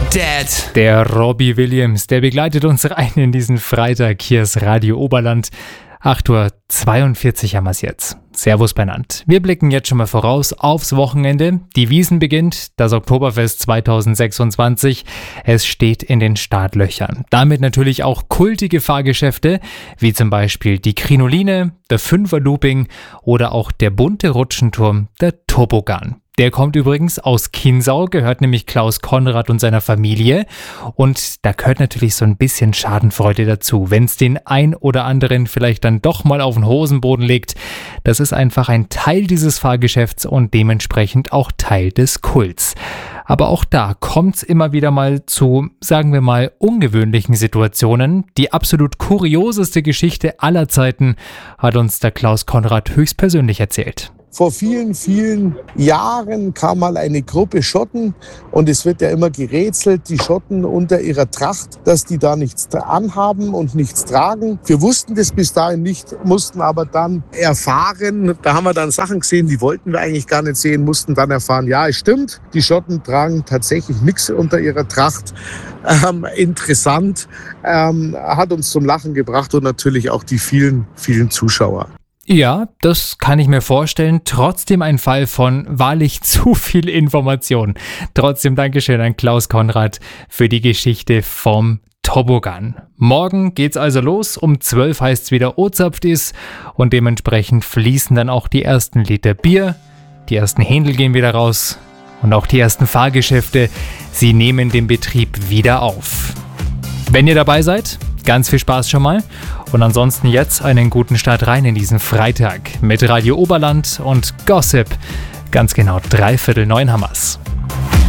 Dad. Der Robbie Williams, der begleitet uns rein in diesen Freitag. Hier ist Radio Oberland. 8:42 Uhr haben wir es jetzt. Servus benannt. Wir blicken jetzt schon mal voraus aufs Wochenende. Die Wiesn beginnt, das Oktoberfest 2026. Es steht in den Startlöchern. Damit natürlich auch kultige Fahrgeschäfte, wie zum Beispiel die Krinoline, der Fünfer-Looping oder auch der bunte Rutschenturm, der Toboggan. Der kommt übrigens aus Kinsau, gehört nämlich Klaus Konrad und seiner Familie. Und da gehört natürlich so ein bisschen Schadenfreude dazu, wenn es den ein oder anderen vielleicht dann doch mal auf den Hosenboden legt. Das ist einfach ein Teil dieses Fahrgeschäfts und dementsprechend auch Teil des Kults. Aber auch da kommt es immer wieder mal zu, sagen wir mal, ungewöhnlichen Situationen. Die absolut kurioseste Geschichte aller Zeiten hat uns der Klaus Konrad höchstpersönlich erzählt. Vor vielen, vielen Jahren kam mal eine Gruppe Schotten und es wird ja immer gerätselt, die Schotten unter ihrer Tracht, dass die da nichts anhaben und nichts tragen. Wir wussten das bis dahin nicht, mussten aber dann erfahren, da haben wir dann Sachen gesehen, die wollten wir eigentlich gar nicht sehen, mussten dann erfahren, ja, es stimmt, die Schotten tragen tatsächlich nichts unter ihrer Tracht. Interessant, hat uns zum Lachen gebracht und natürlich auch die vielen, vielen Zuschauer. Ja, das kann ich mir vorstellen. Trotzdem ein Fall von wahrlich zu viel Information. Trotzdem Dankeschön an Klaus Konrad für die Geschichte vom Toboggan. Morgen geht's also los. Um 12 heißt es wieder Ozapftis und dementsprechend fließen dann auch die ersten Liter Bier. Die ersten Händel gehen wieder raus und auch die ersten Fahrgeschäfte. Sie nehmen den Betrieb wieder auf. Wenn ihr dabei seid, ganz viel Spaß schon mal. Und ansonsten jetzt einen guten Start rein in diesen Freitag mit Radio Oberland und Gossip. Ganz genau 8:45 haben wir's.